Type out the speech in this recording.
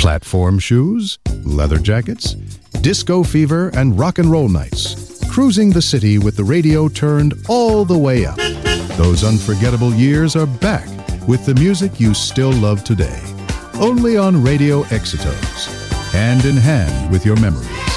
Platform shoes, leather jackets, disco fever, and rock and roll nights. Cruising the city with the radio turned all the way up. Those unforgettable years are back with the music you still love today. Only on Radio Exitos. Hand in hand with your memories.